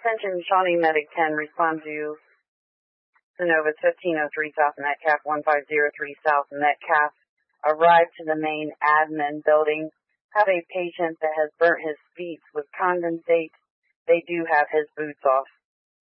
Attention, Shawnee Medic 10, respond to Synovus 1503 South Metcalf, 1503 South Metcalf. Arrive to the main admin building. Have a patient that has burnt his feet with condensate. They do have his boots off.